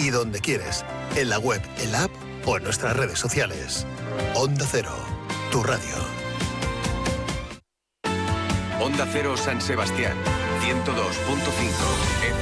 y donde quieres, en la web, en la app o en nuestras redes sociales. Onda Cero, tu radio. Onda Cero San Sebastián, 102.5 FM.